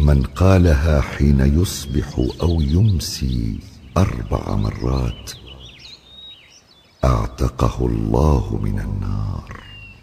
من قالها حين يصبح أو يمسي 4 مرات أعتقه الله من النار.